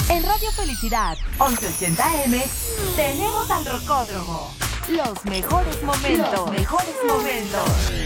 En Radio Felicidad 1180M tenemos al Rocódromo. Los mejores momentos.